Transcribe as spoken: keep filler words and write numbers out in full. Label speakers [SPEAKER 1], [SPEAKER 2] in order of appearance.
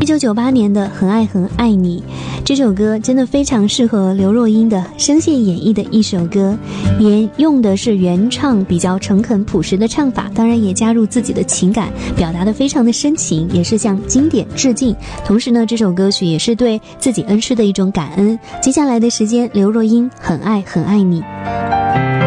[SPEAKER 1] 一九九八年的《很爱很爱你》这首歌真的非常适合刘若英的声线演绎的一首歌，沿用的是原唱比较诚恳朴实的唱法，当然也加入自己的情感，表达的非常的深情，也是向经典致敬。同时呢，这首歌曲也是对自己恩师的一种感恩。接下来的时间，刘若英《很爱很爱你》。